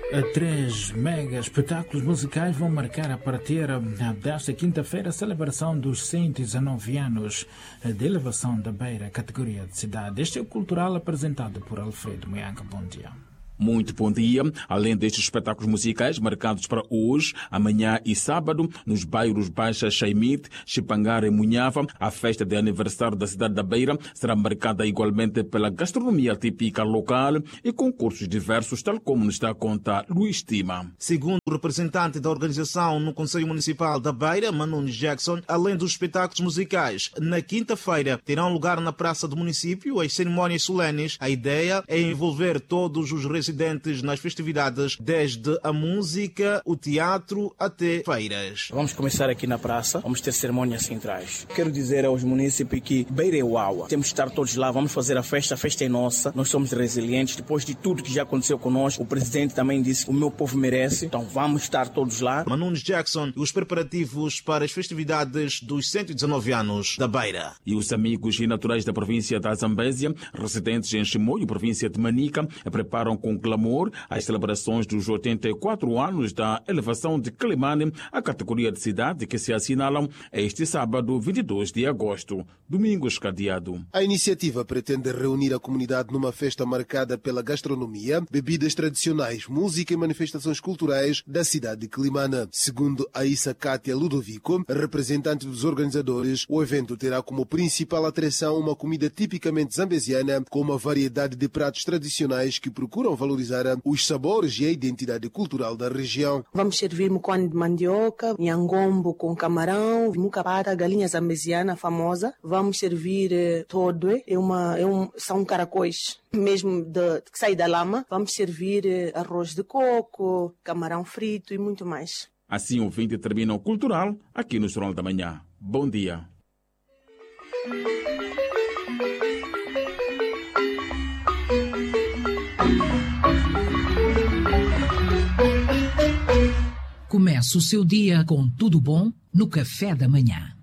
Três mega espetáculos musicais vão marcar a partir desta quinta-feira a celebração dos 119 anos de elevação da Beira, categoria de cidade. Este é o cultural apresentado por Alfredo Muyanca. Bom dia. Muito bom dia. Além destes espetáculos musicais marcados para hoje, amanhã e sábado, nos bairros Baixa, Chaimite, Chipangara e Munhava, a festa de aniversário da cidade da Beira será marcada igualmente pela gastronomia típica local e concursos diversos, tal como nos está a contar Luís Tima. Segundo o representante da organização no Conselho Municipal da Beira, Manunes Jackson, além dos espetáculos musicais, na quinta-feira terão lugar na Praça do Município as cerimônias solenes. A ideia é envolver todos os residentes nas festividades, desde a música, o teatro até feiras. Vamos começar aqui na praça, vamos ter cerimônias centrais. Quero dizer aos munícipes que Beira é uau. Temos que estar todos lá, vamos fazer a festa é nossa, nós somos resilientes. Depois de tudo que já aconteceu conosco, o presidente também disse que o meu povo merece, então vamos estar todos lá. Manunes Jackson e os preparativos para as festividades dos 119 anos da Beira. E os amigos e naturais da província da Zambésia, residentes em Chimoio, província de Manica, preparam com glamour as celebrações dos 84 anos da elevação de Quelimane, a categoria de cidade que se assinalam este sábado, 22 de agosto. Domingos Cadeado. A iniciativa pretende reunir a comunidade numa festa marcada pela gastronomia, bebidas tradicionais, música e manifestações culturais da cidade de Quelimane. Segundo Aissa Kátia Ludovico, representante dos organizadores, o evento terá como principal atração uma comida tipicamente zambesiana, com uma variedade de pratos tradicionais que procuram valorizar os sabores e a identidade cultural da região. Vamos servir mucone de mandioca, nhangombo com camarão, mucapara, galinha zambesiana famosa. Vamos servir todwe, são caracóis mesmo que sai da lama. Vamos servir arroz de coco, camarão frito e muito mais. Assim o 20 termina o cultural aqui no Jornal da Manhã. Bom dia. Comece o seu dia com tudo bom no café da manhã.